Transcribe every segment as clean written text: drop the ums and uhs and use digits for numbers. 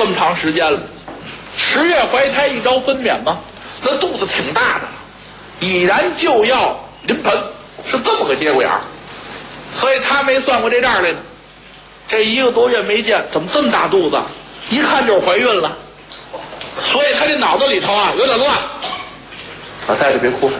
这么长时间了，10月怀胎1朝分娩嘛，那肚子挺大的了，已然就要临盆，是这么个节骨眼儿。所以他没算过这账来呢。这1个多月没见，怎么这么大肚子？一看就是怀孕了。所以他这脑子里头啊有点乱。老太太别哭。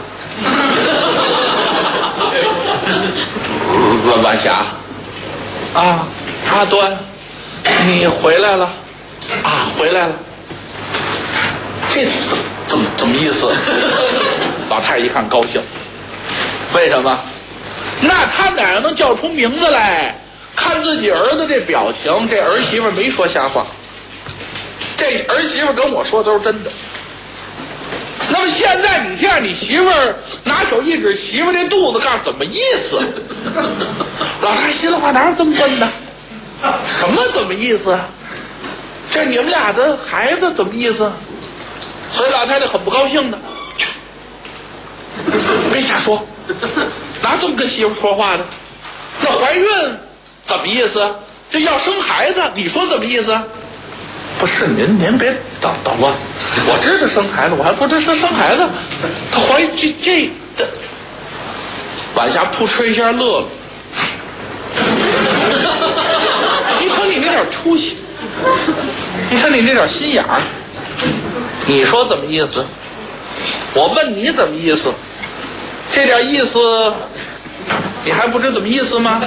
晚霞啊，阿端，你回来了啊，回来了。这怎么意思？老太太一看高兴，为什么？那他哪能叫出名字来？看自己儿子这表情，这儿媳妇没说瞎话，这儿媳妇跟我说都是真的。那么现在你这样，你媳妇儿拿手一指媳妇这肚子，告诉怎么意思？老太太心里话哪有这么笨呢？什么怎么意思？这你们俩的孩子怎么意思？所以老太太很不高兴的，别瞎说，哪这么跟媳妇说话的？那怀孕怎么意思？这要生孩子，你说怎么意思？不是您别捣乱，我知道生孩子，我还不知道是生孩子，他怀这。晚霞扑哧一下乐了，你看你那点出息，你看你那点心眼儿，你说怎么意思？我问你怎么意思？这点意思你还不知怎么意思吗？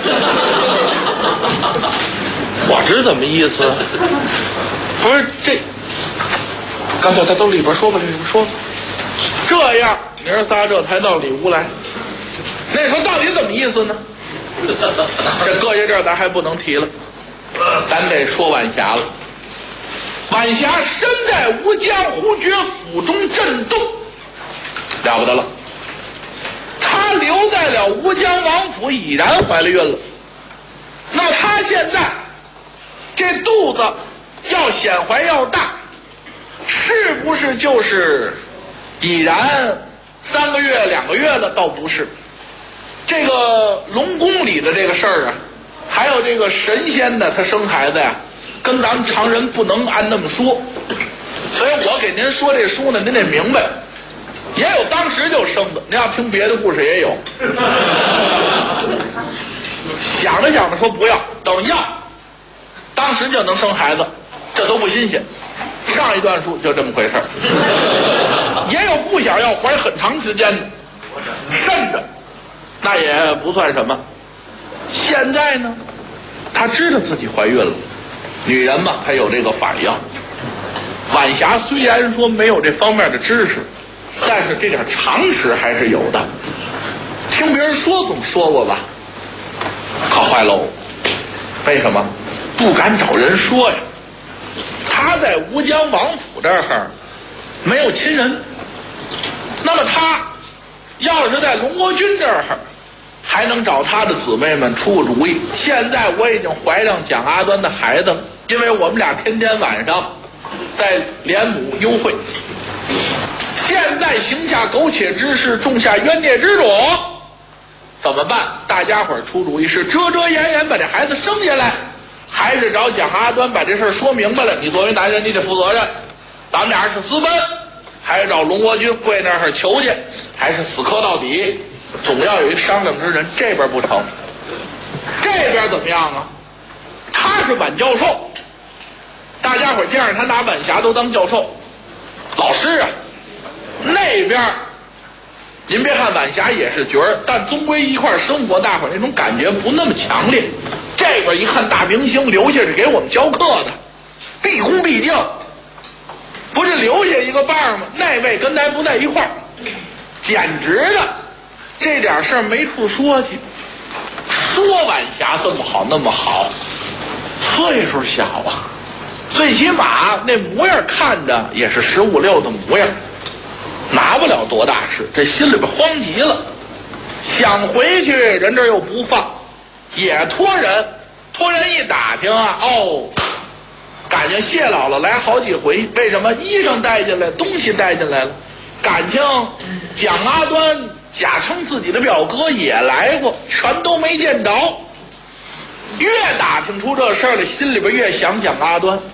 我知怎么意思。不是这，刚才他都里边说吧，里边说吧。这样，你儿仨这才到里屋来。那时候到底怎么意思呢？这搁下这儿咱还不能提了，咱得说晚霞了。晚霞身在吴江，忽觉府中震动，了不得了。她留在了吴江王府，已然怀了孕了。那么她现在这肚子要显怀要大，是不是就是已然3个月2个月了？倒不是。这个龙宫里的这个事儿啊，还有这个神仙的他生孩子呀，跟咱们常人不能按那么说。所以我给您说这书呢，您得明白，也有当时就生的，您要听别的故事也有。想着想着说不要，等要当时就能生孩子，这都不新鲜。上一段书就这么回事儿。也有不想要怀很长时间的，慎着，那也不算什么。现在呢，她知道自己怀孕了，女人嘛，她有这个反应。晚霞虽然说没有这方面的知识，但是这点常识还是有的。听别人说总说过吧，可坏喽。为什么？不敢找人说呀。他在吴江王府这儿没有亲人，那么他要是在龙国军这儿，还能找他的姊妹们出个主意。现在我已经怀上蒋阿端的孩子了，因为我们俩天天晚上在连母幽会，现在行下苟且之事，种下冤孽之种，怎么办？大家伙出主意，是遮遮掩掩把这孩子生下来，还是找蒋阿端把这事说明白了？你作为男人，你得负责任。咱们俩是私奔，还是找龙国军跪那儿求去，还是死磕到底？总要有一商量之人。这边不成，这边怎么样啊？他是晚教授，大家伙见着他拿晚霞都当教授老师啊。那边您别看晚霞也是角儿，但终归一块生活，大伙那种感觉不那么强烈。这边一看大明星留下是给我们教课的，毕恭毕敬，不是留下一个棒吗？那位跟咱不在一块儿，简直的这点事儿没处说去。说晚霞这么好那么好，岁数小啊，最起码那模样看着也是15、16的模样，拿不了多大事，这心里边慌极了，想回去人这又不放，也托人一打听啊，哦，感情谢姥姥来好几回。为什么？衣裳带进来，东西带进来了，感情蒋阿端假称自己的表哥也来过，全都没见着。越打听出这事儿来，心里边越想蒋阿端。